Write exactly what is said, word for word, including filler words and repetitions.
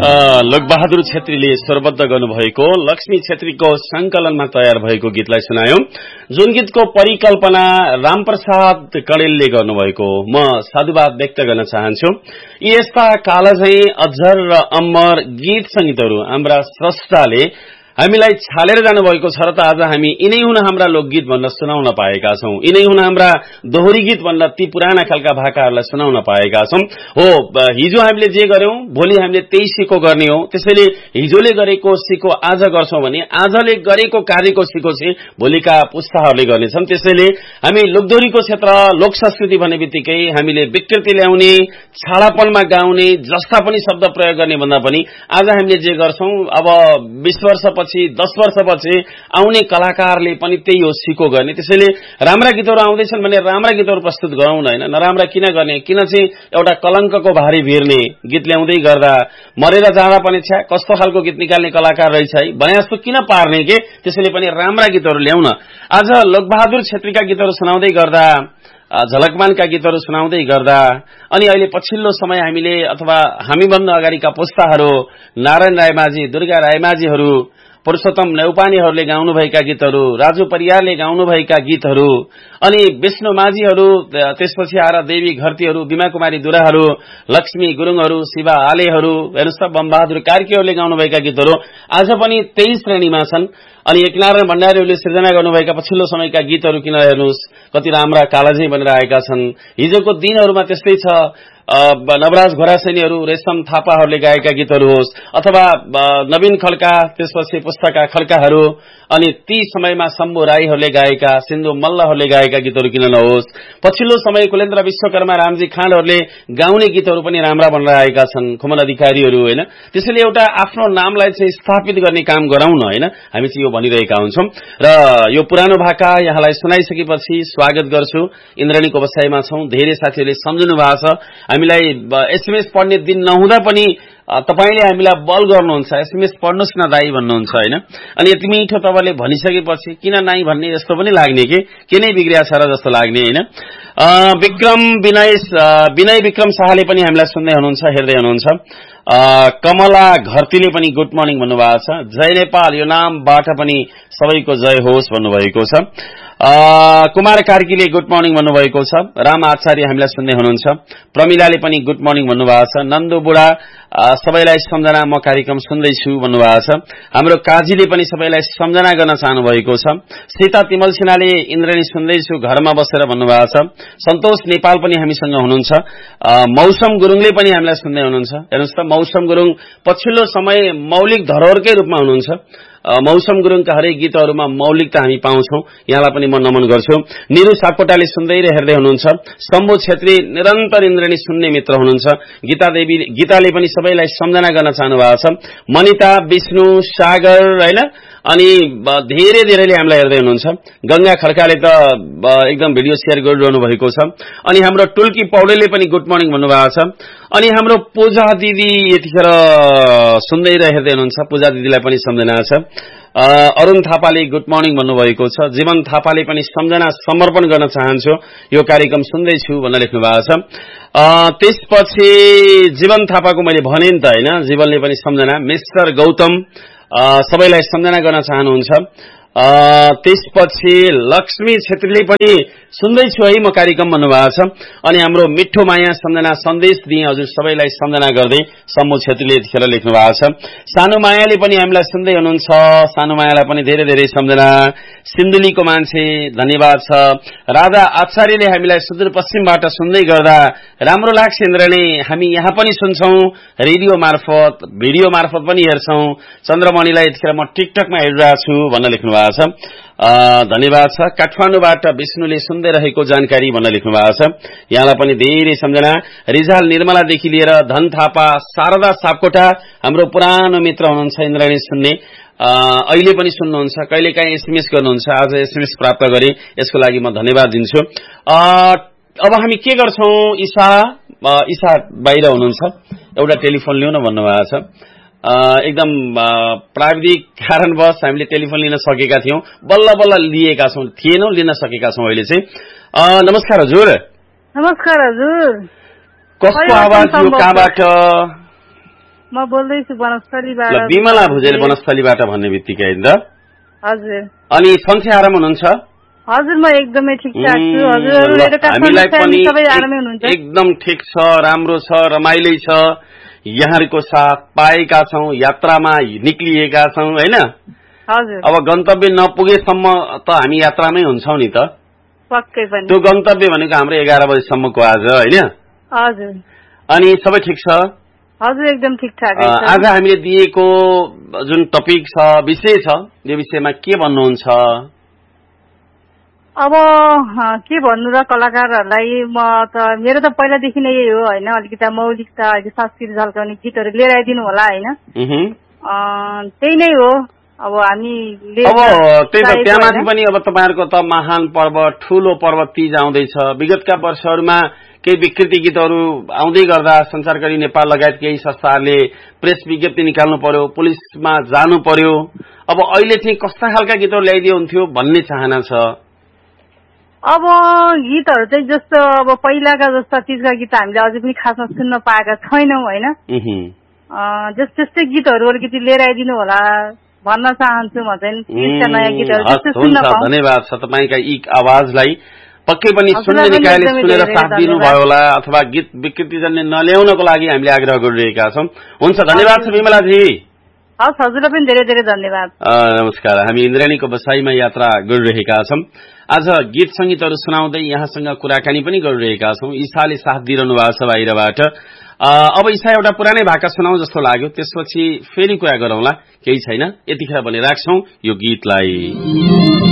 लोकबहादुर छेत्रीले स्वरबद्ध गर्नुभएको लक्ष्मी छेत्रीको संकलनमा तयार भएको गीतलाई सुनायौं, जुन गीतको परिकल्पना रामप्रसाद कणेलले गर्नुभएको। म साधुवाद व्यक्त गर्न चाहन्छु। यस्ता कालजै अझर र अमर गीत संगीतहरू हाम्रा स्रष्टाले हामीलाई छालेर जानुभएको छ र त आज हामी यिनै हुन हाम्रा लोकगीत भन्न सुनाउन पाएका छौं, यिनै हुन हाम्रा दोहोरी गीत भन्न ती पुराना खालका भाकाहरूलाई सुनाउन पाएका छौं। हो, हिजो हामीले जे गर्यौं भोलि हामीले त्यही सिको गर्ने हो। त्यसैले हिजोले गरेको सिको आज गर्छौं भने आजले गरेको कार्यको सिको चाहिँ भोलिका पुस्ताहरूले गर्नेछन्। त्यसैले हामी लोकदोहोरीको क्षेत्र लोक संस्कृति भन्ने बित्तिकै हामीले विकृति ल्याउने, छाडापनमा गाउने, जस्ता पनि शब्द प्रयोग गर्ने भन्दा पनि आज हामीले जे गर्छौं अब बीस वर्ष दस वर्षपछि आउने कलाकारले पनि त्यही हो सिको गर्ने। त्यसैले राम्रा गीतहरू आउँदैछन् भने राम्रा गीतहरू प्रस्तुत गरौँ न, हैन? नराम्रा किन गर्ने? किन चाहिँ एउटा कलंकको भारी भिर्ने गीत ल्याउँदै गर्दा मरेर जाँदा पनि छ्या कस्तो खालको गीत निकाल्ने कलाकार रहेछ है भने जस्तो किन पार्ने के? त्यसैले पनि राम्रा गीतहरू ल्याउन। आज लोकबहादुर छेत्रीका गीतहरू सुनाउँदै गर्दा, झलकमानका गीतहरू सुनाउँदै गर्दा अनि अहिले पछिल्लो समय हामीले अथवा हामीभन्दा अगाडिका पुस्ताहरू नारायण रायमाझी, दुर्गा रायमाझीहरू, पुरुषोत्तम नेउपानेहरूले गाउनुभएका गीतहरू, राजु परियारले गाउनुभएका गीतहरू अनि विष्णु माझीहरू, त्यसपछि आएर देवी घरतीहरू, बिमा कुमारी दुराहरू, लक्ष्मी गुरुङहरू, शिवा आलेहरू, हेर्नुस् त बमबहादुर कार्कीहरूले गाउनुभएका गीतहरू आज पनि त्यही श्रेणीमा छन्। अनि एकनारायण भण्डारीहरूले सृजना गर्नुभएका पछिल्लो समयका गीतहरू किन हेर्नुहोस् कति राम्रा कालजै बनेर आएका छन्। हिजोको दिनहरूमा त्यस्तै छ। नवराज घोरासेनीहरू, रेशम थापाहरूले गाएका गीतहरू होस् अथवा नवीन खड्का, त्यसपछि पुस्तका खड्काहरू अनि ती समयमा शम्भु राईहरूले गाएका, सिन्धु मल्लहरूले गाएका गीतहरू किन नहोस्। पछिल्लो समय कुलेन्द्र विश्वकर्मा, रामजी खाँडहरूले गाउने गीतहरू पनि राम्रा बनेर आएका छन्, खुमन अधिकारीहरू, हैन? त्यसैले एउटा आफ्नो नामलाई चाहिँ स्थापित गर्ने काम गराउन, हैन? हामी चाहिँ यो भनिरहेका हुन्छौं। र यो पुरानो भाका यहाँलाई सुनाइसकेपछि स्वागत गर्छु। इन्द्रणीको बसाइमा छौं, धेरै साथीहरूले सम्झिनु भएको छ। हामीलाई एसएमएस पढ्ने दिन नहुँदा पनि तपाईले हामीलाई बल गर्नुहुन्छ, एसएमएस पढ्नुस् न दाई भन्नुहुन्छ, हैन? अनि यति मिठो तपाईले भनिसकेपछि किन नाइ भन्ने जस्तो पनि लाग्ने के के नै बिग्रिया छ र जस्तो लाग्ने, हैन? विक्रम विनय विनय विक्रम शाहले पनि हामीलाई सुन्दै हुनुहुन्छ, हेर्दै हुनुहुन्छ। कमला घरतीले पनि गुड मर्निङ भन्नुभएको छ। जय नेपाल, यो नामबाट पनि सबैको जय होस् भन्नुभएको छ। कुमार कार्कीले गुड मर्निङ भन्नुभएको छ। राम आचार्य हामीलाई सुन्दै हुनुहुन्छ। प्रमिलाले पनि गुड मर्निङ भन्नुभएको छ। नन्दु बुढा सबैलाई सम्झना, म कार्यक्रम सुन्दैछु भन्नुभएको छ। हाम्रो काजीले पनि सबैलाई सम्झना गर्न चाहनु भएको छ। सीता तिमल सिन्हाले इन्द्रणी सुन्दैछु घरमा बसेर भन्नुभएको छ। सन्तोष नेपाल पनि हामीसँग हुनुहुन्छ। मौसम गुरुङले पनि हामीलाई सुन्दै हुनुहुन्छ। हेर्नुहोस् त, मौसम गुरुङ पछिल्लो समय मौलिक धरोहरकै रूपमा हुनुहुन्छ। मौसम गुरुङका हरेक गीतहरूमा मौलिकता हामी पाउँछौं। यहाँलाई पनि म नमन गर्छु। निरु सापकोटाले सुन्दै र हेर्दै हुनुहुन्छ। शम्भु छेत्री निरन्तर इन्द्रणी सुन्ने मित्र हुनुहुन्छ। गीता देवी गीताले पनि सबैलाई सम्झना गर्न चाहनु भएको छ। मनिता, विष्णु, सागर, हैन? अनि धेरै धेरैले हामीलाई हेर्दै हुनुहुन्छ। गंगा खड्काले त एकदम भिडियो शेयर गरिरहनु भएको छ। अनि हाम्रो टुल्की पौडेलले पनि गुड मर्निङ भन्नुभएको छ। अनि हाम्रो पूजा दिदी यतिखेर सुन्दै र हेर्दै हुनुहुन्छ। पूजा दिदीलाई पनि सम्झना छ। अरुण थापाले गुड मर्निङ भन्नुभएको छ। जीवन थापाले पनि सम्झना समर्पण गर्न चाहन्छु, यो कार्यक्रम सुन्दैछु भनेर लेख्नु भएको छ। त्यसपछि जीवन थापाको मैले भने नि त, हैन? जीवनले पनि सम्झना। मिस्टर गौतम सबैलाई सम्झना गर्न चाहनुहुन्छ। त्यसपछि लक्ष्मी छेत्रीले पनि सुन्दैछु है म कार्यक्रम भन्नुभएको छ। अनि हाम्रो मिठो माया सम्झना सन्देश दिए हजुर सबैलाई सम्झना गर्दै सम्मु छेत्रीले यतिखेर लेख्नु भएको छ। सानो मायाले पनि हामीलाई सुन्दै हुनुहुन्छ। सानो मायालाई पनि धेरै धेरै सम्झना। सिन्धुलीको मान्छे धन्यवाद छ। राजा आचार्यले हामीलाई सुदूरपश्चिमबाट सुन्दै गर्दा राम्रो लाग्छ इन्द्रणी, हामी यहाँ पनि सुन्छौं, रेडियो मार्फत, भिडियो मार्फत पनि हेर्छौं। चन्द्रमणिलाई यतिखेर म टिकटकमा हेरिरहेको छु भनेर लेख्नु भएको छ। धन्यवाद छ। काठमाडौँबाट विष्णुले सुन्दै रहेको जानकारी भनेर लेख्नु भएको छ। यहाँलाई पनि धेरै सम्झना। रिजाल निर्मलादेखि लिएर धन थापा, शारदा सापकोटा हाम्रो पुरानो मित्र हुनुहुन्छ, इन्द्रणी सुन्ने, अहिले पनि सुन्नुहुन्छ, कहिलेकाहीँ एसएमएस गर्नुहुन्छ। आज एसएमएस प्राप्त गरे, यसको लागि म धन्यवाद दिन्छु। अब हामी के गर्छौं? ईशा ईशा बाहिर हुनुहुन्छ, एउटा टेलिफोन लिउन भन्नुभएको छ। एकदम प्राविधिक कारणवश हामीले टेलिफोन लिन सकेका थियौं, बल्ल बल्ल लिएका छौं, थिएनौं, लिन सकेका छौं अहिले चाहिँ। नमस्कार हजुर। नमस्कार हजुर। कस्तो आवाज यो, कहाँबाट? म बोल्दैछु वनस्थलीबाट। ल बिमला भुजेल वनस्थलीबाट भन्ने बित्तिकै हैन त? हजुर। अनि सन्चै आराम हुनुहुन्छ? हजुर म एकदमै ठिकठाक छु। हजुरहरु रेडियो हामीलाई पनि सबै आरामै हुनुहुन्छ? एकदम ठिक छ, राम्रो छ, रमाइलै छ। यहाँहरुको साथ पाएका छौं, यात्रामा निक्लिएका छौं हैन? हजुर। अब गन्तव्य नपुगेसम्म त हामी यात्रामै हुन्छौं नि त। पक्कै पनि। त्यो गन्तव्य भनेको हाम्रो एघार बजेसम्मको आज हैन? हजुर। अनि सबै ठिक छ? हजुर एकदम ठिकठाक छ। आज हामीले दिएको जुन टपिक छ, विषय छ, यो विषयमा के भन्नुहुन्छ? अब के भन्नु र कलाकारहरूलाई, म त मेरो त पहिलादेखि नै यही हो हैन, अलिकति मौलिकता संस्कृति झल्काउने गीतहरू लिएर आइदिनु होला हैन। त्यही नै हो। अब हामीले अब त्यही त त्यहाँमाथि पनि अब तपाईहरुको त महान पर्व, ठूलो पर्व तीज आउँदैछ। विगतका वर्षहरुमा केही विकृति गीतहरू आउँदै गर्दा संचारकर्मी नेपाल लगायत केही संस्थाहरूले प्रेस विज्ञप्ति निकाल्नु पर्यो, पुलिसमा जानु पर्यो। अब अहिले चाहिँ कस्ता खालका गीतहरू ल्याइदियो हुन्थ्यो भन्ने चाहना छ। अब गीतहरू चाहिँ जस्तो अब पहिलाका जस्ता तीजका गीत हामीले अझै पनि खासमा सुन्न पाएका छैनौं हैन। जस्तै जस्तै गीतहरू अलिकति लिएर आइदिनु होला भन्न चाहन्छु म चाहिँ। तीजका नयाँ गीतहरू जस्तो सुन्न पाऊँ। धन्यवाद छ तपाईका यी आवाजलाई। पक्कै पनि सुन्ने निकायले सुनेर साथ दिनुभयो होला, अथवा गीत विकृतिजन्य नल्याउनको लागि हामीले आग्रह गरिरहेका छौं। हुन्छ, धन्यवाद छ बिमलाजी। हस्, हजुरलाई पनि धेरै धेरै धन्यवाद। नमस्कार। हामी इन्द्राणीको बसाईमा यात्रा गरिरहेका छौं। आज गीत संगीतहरू सुनाउँदै यहाँसँग कुराकानी पनि गरिरहेका छौं। ईशाले साथ दिइरहनु भएको छ बाहिरबाट। अब ईशा एउटा पुरानै भाका सुनाऊ जस्तो लाग्यो, त्यसपछि फेरि कुरा गरौँला, केही छैन, यतिखेर भने राख्छौं यो गीतलाई।